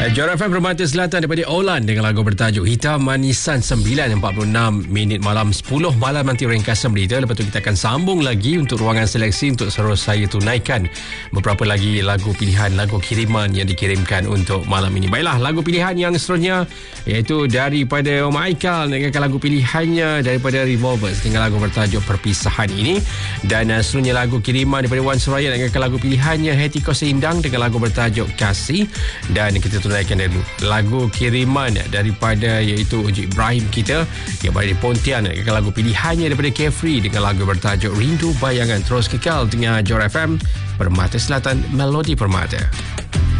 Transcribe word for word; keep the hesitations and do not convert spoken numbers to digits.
Johor F M Permata Selatan daripada Olan dengan lagu bertajuk Hitam Manisan. Sembilan empat puluh enam minit malam, sepuluh malam nanti ringkasan berita. Lepas tu kita akan sambung lagi untuk ruangan seleksi untuk terus saya tunaikan beberapa lagi lagu pilihan, lagu kiriman yang dikirimkan untuk malam ini. Baiklah, lagu pilihan yang seterusnya iaitu daripada Om Aikal dengan lagu pilihannya daripada Revolvers dengan lagu bertajuk Perpisahan ini. Dan uh, seterusnya lagu kiriman daripada Wan Suraya dengan lagu pilihannya Hetty Kosindang dengan lagu bertajuk Kasih. Dan kita tunaikan dulu lagu kiriman daripada iaitu Encik Ibrahim kita yang berada di Pontian dengan lagu pilihannya daripada Carefree dengan lagu bertajuk Rindu Bayangan. Terus kekal dengan Johor F M Permata Selatan, Melodi Permata.